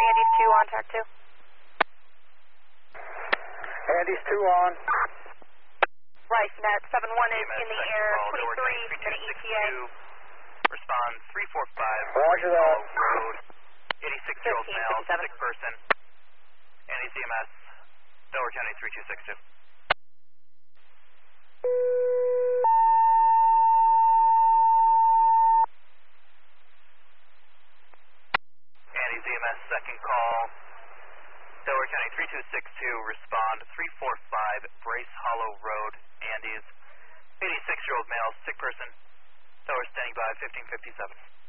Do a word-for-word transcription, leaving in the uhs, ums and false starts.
Andes two on track two. Andes two on. Rice net seven one is in the air, twenty-three minute E T A. Respond three four five. Roger that. Road. eighty-six-year-old male, sick person. Andes E M S, Delaware County three two six two. Andes E M S, second call. Delaware County three two six two, respond three four five, Brace Hollow Road, Andes. eighty-six-year-old male, sick person. Delaware standing by, fifteen fifty-seven.